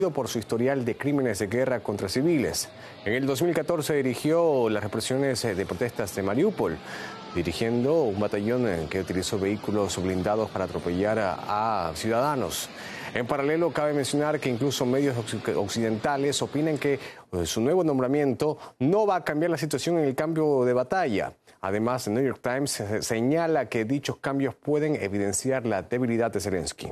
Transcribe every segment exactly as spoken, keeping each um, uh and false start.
por su historial de crímenes de guerra contra civiles. En el dos mil catorce dirigió las represiones de protestas de Mariupol, dirigiendo un batallón que utilizó vehículos blindados para atropellar a, a ciudadanos. En paralelo, cabe mencionar que incluso medios occidentales opinan que pues, su nuevo nombramiento no va a cambiar la situación en el cambio de batalla. Además, el New York Times señala que dichos cambios pueden evidenciar la debilidad de Zelensky.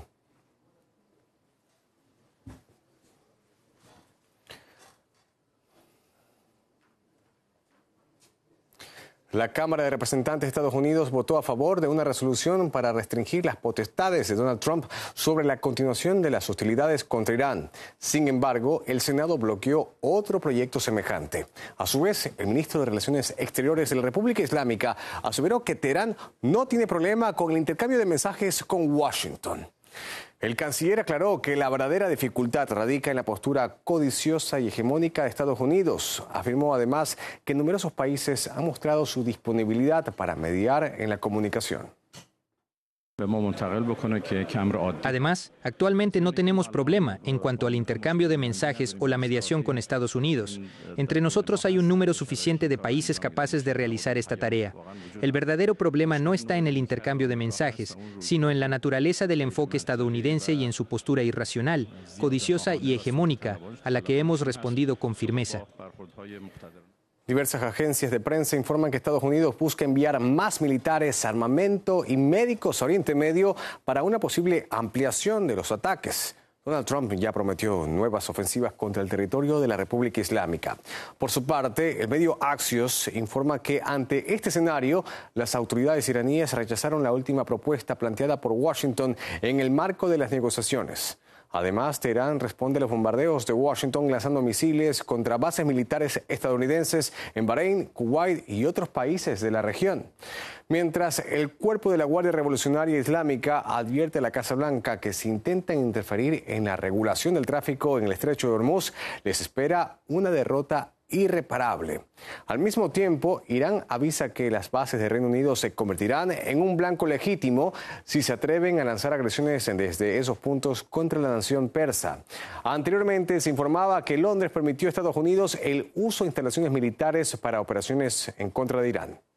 La Cámara de Representantes de Estados Unidos votó a favor de una resolución para restringir las potestades de Donald Trump sobre la continuación de las hostilidades contra Irán. Sin embargo, el Senado bloqueó otro proyecto semejante. A su vez, el ministro de Relaciones Exteriores de la República Islámica aseveró que Teherán no tiene problema con el intercambio de mensajes con Washington. El canciller aclaró que la verdadera dificultad radica en la postura codiciosa y hegemónica de Estados Unidos. Afirmó además que numerosos países han mostrado su disponibilidad para mediar en la comunicación. Además, actualmente no tenemos problema en cuanto al intercambio de mensajes o la mediación con Estados Unidos. Entre nosotros hay un número suficiente de países capaces de realizar esta tarea. El verdadero problema no está en el intercambio de mensajes, sino en la naturaleza del enfoque estadounidense y en su postura irracional, codiciosa y hegemónica, a la que hemos respondido con firmeza. Diversas agencias de prensa informan que Estados Unidos busca enviar más militares, armamento y médicos a Oriente Medio para una posible ampliación de los ataques. Donald Trump ya prometió nuevas ofensivas contra el territorio de la República Islámica. Por su parte, el medio Axios informa que ante este escenario, las autoridades iraníes rechazaron la última propuesta planteada por Washington en el marco de las negociaciones. Además, Teherán responde a los bombardeos de Washington lanzando misiles contra bases militares estadounidenses en Bahrein, Kuwait y otros países de la región. Mientras el cuerpo de la Guardia Revolucionaria Islámica advierte a la Casa Blanca que si intentan interferir en la regulación del tráfico en el estrecho de Hormuz, les espera una derrota irreparable. Al mismo tiempo, Irán avisa que las bases de Reino Unido se convertirán en un blanco legítimo si se atreven a lanzar agresiones desde esos puntos contra la nación persa. Anteriormente se informaba que Londres permitió a Estados Unidos el uso de instalaciones militares para operaciones en contra de Irán.